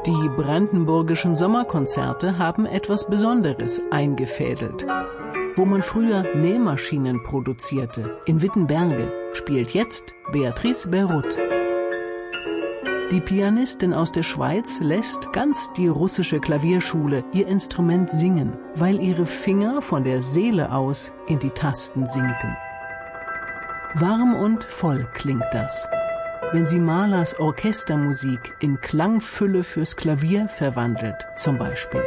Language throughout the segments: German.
Die brandenburgischen Sommerkonzerte haben etwas Besonderes eingefädelt. Wo man früher Nähmaschinen produzierte, in Wittenberge, spielt jetzt Beatrice Berruth. Die Pianistin aus der Schweiz lässt ganz die russische Klavierschule ihr Instrument singen, weil ihre Finger von der Seele aus in die Tasten sinken. Warm und voll klingt das, wenn sie Mahlers Orchestermusik in Klangfülle fürs Klavier verwandelt, zum Beispiel.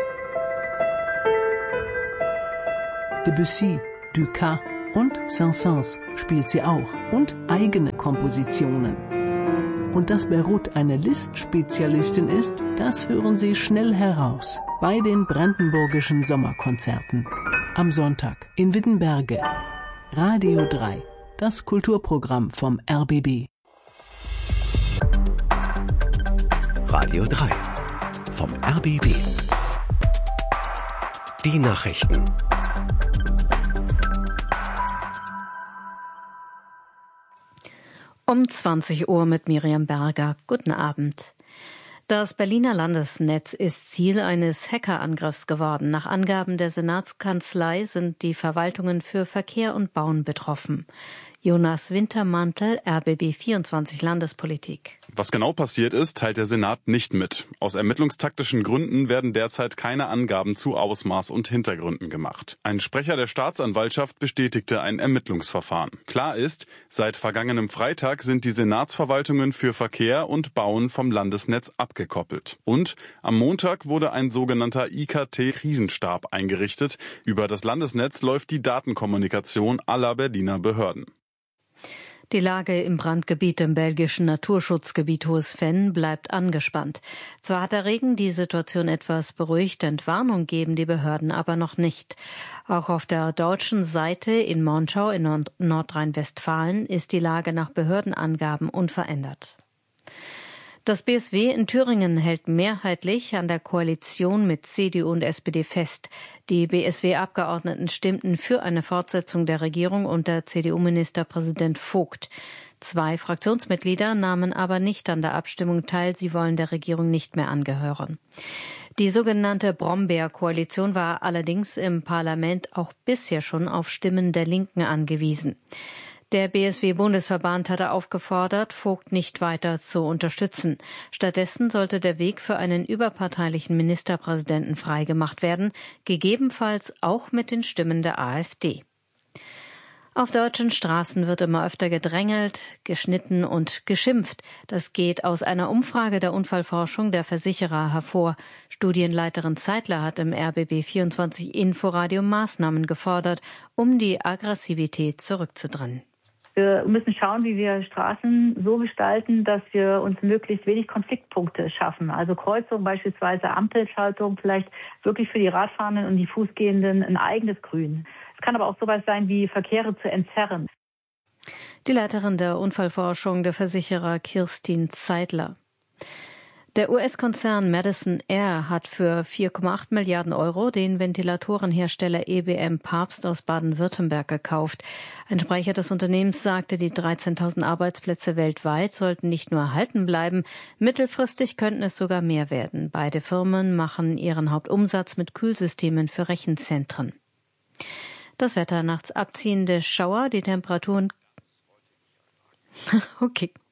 Debussy, Dukas und Saint-Saëns spielt sie auch und eigene Kompositionen. Und dass Berruth eine Liszt-Spezialistin ist, das hören Sie schnell heraus bei den brandenburgischen Sommerkonzerten. Am Sonntag in Wittenberge. Radio 3, das Kulturprogramm vom RBB. Radio 3 vom RBB. Die Nachrichten. Um 20 Uhr mit Miriam Berger. Guten Abend. Das Berliner Landesnetz ist Ziel eines Hackerangriffs geworden. Nach Angaben der Senatskanzlei sind die Verwaltungen für Verkehr und Bauen betroffen. Jonas Wintermantel, RBB 24 Landespolitik. Was genau passiert ist, teilt der Senat nicht mit. Aus ermittlungstaktischen Gründen werden derzeit keine Angaben zu Ausmaß und Hintergründen gemacht. Ein Sprecher der Staatsanwaltschaft bestätigte ein Ermittlungsverfahren. Klar ist, seit vergangenem Freitag sind die Senatsverwaltungen für Verkehr und Bauen vom Landesnetz abgekoppelt. Und am Montag wurde ein sogenannter IKT-Krisenstab eingerichtet. Über das Landesnetz läuft die Datenkommunikation aller Berliner Behörden. Die Lage im Brandgebiet im belgischen Naturschutzgebiet Hohes Venn bleibt angespannt. Zwar hat der Regen die Situation etwas beruhigt, Entwarnung geben die Behörden aber noch nicht. Auch auf der deutschen Seite in Monschau in Nordrhein-Westfalen ist die Lage nach Behördenangaben unverändert. Das BSW in Thüringen hält mehrheitlich an der Koalition mit CDU und SPD fest. Die BSW-Abgeordneten stimmten für eine Fortsetzung der Regierung unter CDU-Ministerpräsident Vogt. 2 Fraktionsmitglieder nahmen aber nicht an der Abstimmung teil. Sie wollen der Regierung nicht mehr angehören. Die sogenannte Brombeer-Koalition war allerdings im Parlament auch bisher schon auf Stimmen der Linken angewiesen. Der BSW-Bundesverband hatte aufgefordert, Vogt nicht weiter zu unterstützen. Stattdessen sollte der Weg für einen überparteilichen Ministerpräsidenten freigemacht werden, gegebenenfalls auch mit den Stimmen der AfD. Auf deutschen Straßen wird immer öfter gedrängelt, geschnitten und geschimpft. Das geht aus einer Umfrage der Unfallforschung der Versicherer hervor. Studienleiterin Zeitler hat im RBB 24 Inforadio Maßnahmen gefordert, um die Aggressivität zurückzudrängen. Wir müssen schauen, wie wir Straßen so gestalten, dass wir uns möglichst wenig Konfliktpunkte schaffen. Also Kreuzung, beispielsweise Ampelschaltung, vielleicht wirklich für die Radfahrenden und die Fußgehenden ein eigenes Grün. Es kann aber auch sowas sein wie Verkehre zu entzerren. Die Leiterin der Unfallforschung der Versicherer Kirstin Zeitler. Der US-Konzern Madison Air hat für 4,8 Milliarden Euro den Ventilatorenhersteller EBM Pabst aus Baden-Württemberg gekauft. Ein Sprecher des Unternehmens sagte, die 13.000 Arbeitsplätze weltweit sollten nicht nur erhalten bleiben, mittelfristig könnten es sogar mehr werden. Beide Firmen machen ihren Hauptumsatz mit Kühlsystemen für Rechenzentren. Das Wetter: nachts abziehende Schauer, die Temperaturen... Okay.